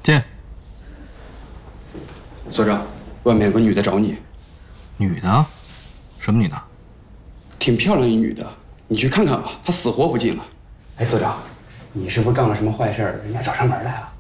进。 所长，外面有个女的找你。 女的？什么女的？ 挺漂亮一女的，你去看看吧，她死活不进了。哎，所长，你是不是干了什么坏事儿？人家找上门来了。